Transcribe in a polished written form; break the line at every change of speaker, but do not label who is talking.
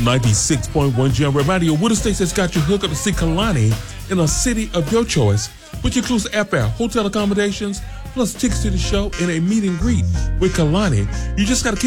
96.1 Jam Radio, Wooded States has got you hooked up to see Kalani in a city of your choice, which includes airfare, hotel accommodations, plus tickets to the show and a meet and greet with Kalani. You just got to keep